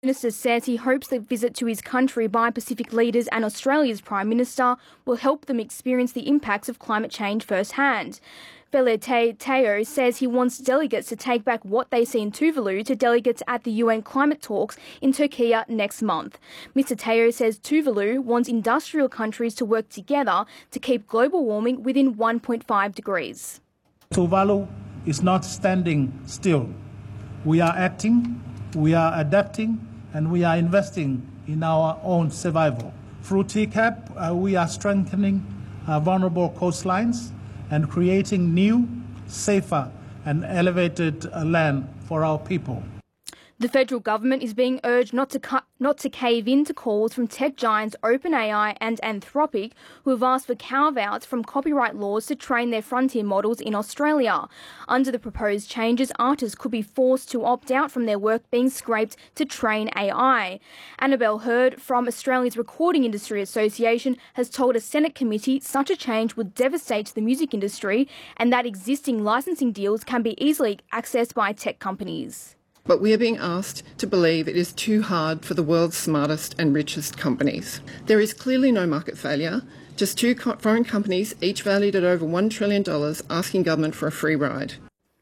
Minister says he hopes the visit to his country by Pacific leaders and Australia's Prime Minister will help them experience the impacts of climate change firsthand. Fele Teo says he wants delegates to take back what they see in Tuvalu to delegates at the UN climate talks in Turkey next month. Mr Teo says Tuvalu wants industrial countries to work together to keep global warming within 1.5 degrees. Tuvalu is not standing still. We are acting, we are adapting, and we are investing in our own survival. Through TCAP, we are strengthening vulnerable coastlines and creating new, safer and elevated land for our people. The federal government is being urged not to cave in to calls from tech giants OpenAI and Anthropic, who have asked for carve-outs from copyright laws to train their frontier models in Australia. Under the proposed changes, artists could be forced to opt out from their work being scraped to train AI. Annabelle Hurd from Australia's Recording Industry Association has told a Senate committee such a change would devastate the music industry and that existing licensing deals can be easily accessed by tech companies. But we are being asked to believe it is too hard for the world's smartest and richest companies. There is clearly no market failure, just two foreign companies, each valued at over $1 trillion, asking government for a free ride.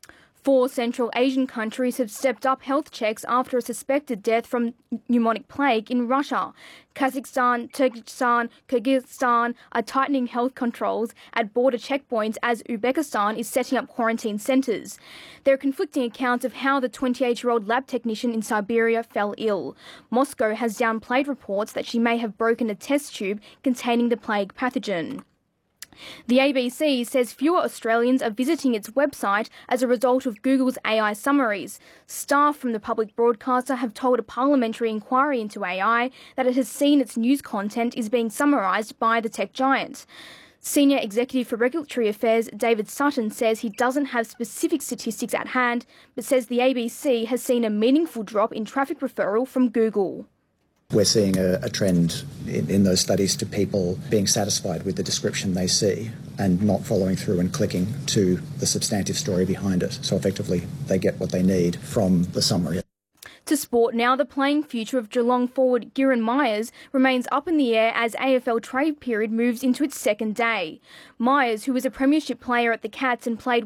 4 Central Asian countries have stepped up health checks after a suspected death from pneumonic plague in Russia. Kazakhstan, Turkmenistan, Kyrgyzstan are tightening health controls at border checkpoints as Uzbekistan is setting up quarantine centres. There are conflicting accounts of how the 28-year-old lab technician in Siberia fell ill. Moscow has downplayed reports that she may have broken a test tube containing the plague pathogen. The ABC says fewer Australians are visiting its website as a result of Google's AI summaries. Staff from the public broadcaster have told a parliamentary inquiry into AI that it has seen its news content is being summarised by the tech giant. Senior Executive for Regulatory Affairs David Sutton says he doesn't have specific statistics at hand, but says the ABC has seen a meaningful drop in traffic referral from Google. We're seeing a trend in those studies to people being satisfied with the description they see and not following through and clicking to the substantive story behind it. So effectively, they get what they need from the summary. To sport now, the playing future of Geelong forward Kieran Myers remains up in the air as AFL trade period moves into its second day. Myers, who was a premiership player at the Cats and played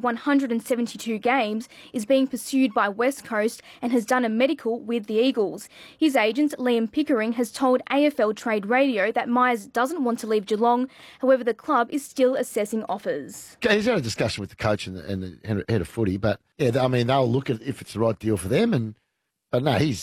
172 games, is being pursued by West Coast and has done a medical with the Eagles. His agent, Liam Pickering, has told AFL Trade Radio that Myers doesn't want to leave Geelong. However, the club is still assessing offers. He's had a discussion with the coach and the head of footy, but yeah, I mean, they'll look at if it's the right deal for them. But no, he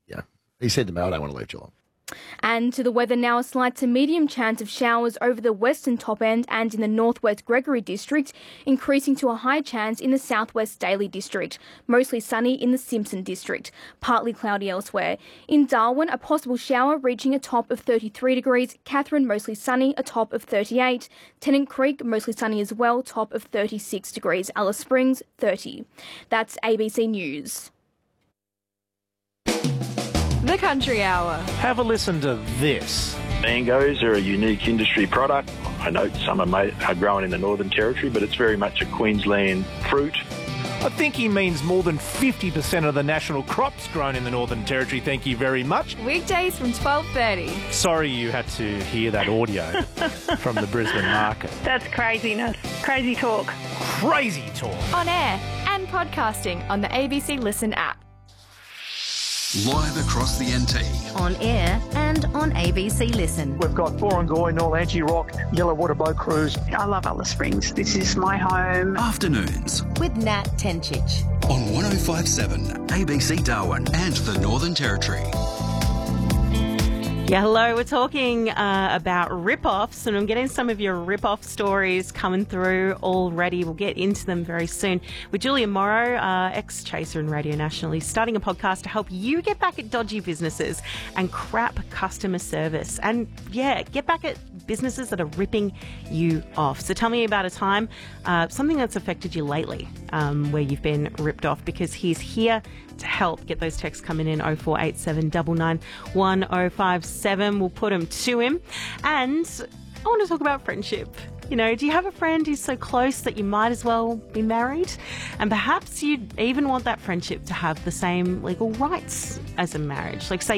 said to me, I don't want to leave Geelong. And to the weather now, a slight to medium chance of showers over the western top end and in the northwest Gregory district, increasing to a high chance in the southwest Daly district. Mostly sunny in the Simpson district, partly cloudy elsewhere. In Darwin, a possible shower reaching a top of 33 degrees. Katherine, mostly sunny, a top of 38. Tennant Creek, mostly sunny as well, top of 36 degrees. Alice Springs, 30. That's ABC News. The Country Hour. Have a listen to this. Mangoes are a unique industry product. I know some are grown in the Northern Territory, but it's very much a Queensland fruit. I think he means more than 50% of the national crops grown in the Northern Territory. Thank you very much. Weekdays from 12:30. Sorry you had to hear that audio from the Brisbane market. That's craziness. Crazy talk. Crazy talk. On air and podcasting on the ABC Listen app. Live across the NT. On air and on ABC Listen. We've got Borongoy, Norlanchi Rock, Yellowwater Boat Cruise. I love Alice Springs. This is my home. Afternoons. With Nat Tenchich. On 105.7 ABC Darwin and the Northern Territory. Yeah, hello. We're talking about rip-offs, and I'm getting some of your rip-off stories coming through already. We'll get into them very soon. With Julia Morrow, ex-Chaser and Radio National, he's starting a podcast to help you get back at dodgy businesses and crap customer service. And, yeah, get back at businesses that are ripping you off. So tell me about a time, something that's affected you lately, where you've been ripped off, because he's here to help. Get those texts coming in 0487 99 1057. We'll put them to him. And I want to talk about friendship. You know, do you have a friend who's so close that you might as well be married? And perhaps you even want that friendship to have the same legal rights as a marriage. Like, say